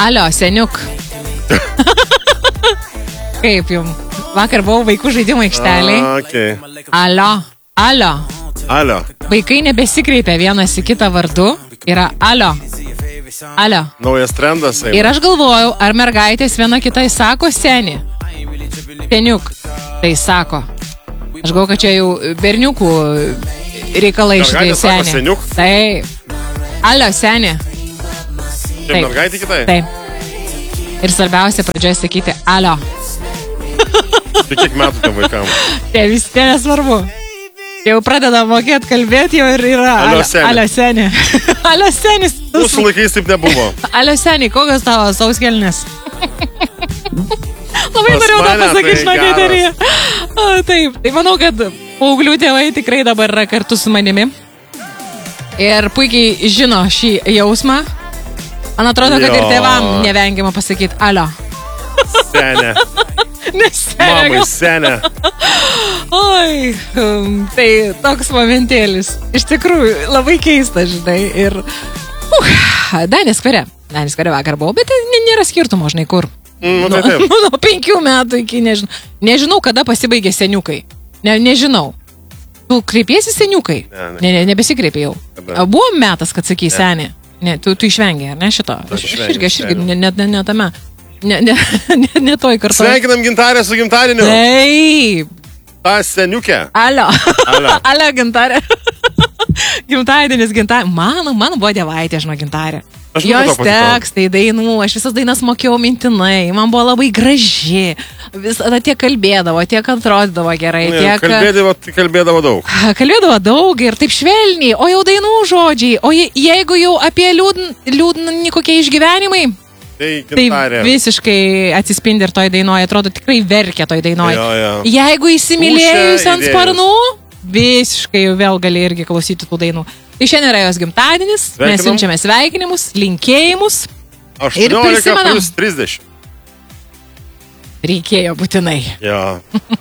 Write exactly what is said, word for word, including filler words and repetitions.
Alio, seniuk. Kaip jum? Vakar buvau vaikų žaidimų aikšteliai. Okay. Alio, alio. Alio. Vaikai nebesikreipia vienas į kitą vardu. Yra alio. Alio. Naujas trendas. Ir aš galvojau, ar mergaitės viena kitai sako seni. Seniuk. Tai sako. Aš galvoju, kad čia jau berniukų reikalai šitai Mergaitė sako seni. seniuk? Taip. Alio, seni. Čia mergaitė kitai? Taip. Ir svarbiausia pradžioje sakyti alio. Tai kiek metų tiem vaikam? Tai vis tie nesvarbu. Jau pradeda mokėti kalbėti, jau ir yra Alio seni. Alio seni. Alio senis. Mūsų laikais taip nebuvo. Alio seni, kokios tavo sauskelnės? Labai Pas norėjau tą mane pasakyti, tai žinokit, geras. ir taip. Tai manau, kad paauglių tėvai tikrai dabar yra kartu su manimi. Ir puikiai žino šį jausmą. Man atrodo, kad ir Jo. tėvam nevengiama pasakyti alio. Senė. Nes Mamai, senė. Oi, um, tai toks momentėlis. Iš tikrųjų, labai keista, žinai. Ir uh, Danės skvere. Danės skvere vakar buvau, bet n- nėra skirtumo, žinai, kur. Mm, nu, tai taip. Nuo nuo penkių metų iki nežinau. Nežinau, kada pasibaigė seniukai. Ne, nežinau. Tu kreipiesi seniukai? Ne, ne. Ne, ne, nebesikreipi jau. Kada? Buvo metas, kad sakai senė. Ne, tu, tu išvengiai, ar ne šito? Aš Aš išvengiu irgi, aš irgi, senio. ne, ne, ne, ne tame. Ne, ne, ne, ne toj kartu. Sveikinam Gintarę su gimtadieniu. Taip. Ta seniukė. Alio. Alio. Alio, gintarė. Gimtadienis, gintarė. Mano, mano buvo dievaitė, žinau, gintarė. Aš žinau, Jos tau patiko. tekstai, dainų, aš visas dainas mokėjau mintinai, man buvo labai graži. Visada tiek kalbėdavo, tiek atrodydavo gerai, Ne, tiek... Kalbėdavo, tai kalbėdavo daug. Kalbėdavo daug ir taip švelniai, o jau dainų žodžiai, o je- jeigu jau apie liūdn, liūdni kokie išgyvenimai, Tai tai Gintarė. visiškai atsispindi ir toj dainoje, atrodo tikrai verkia toj dainoje. Jo, jo. Jeigu įsimylėjus Pušia ant idėjos. sparnų, visiškai jau vėl gali irgi klausyti tų dainų. Tai šiandien yra jos gimtadienis, mes Sveikinam. siunčiame sveikinimus, linkėjimus, ir aštuoniolika prisimenam. plus trisdešimt. reikėjo būtinai. Jo.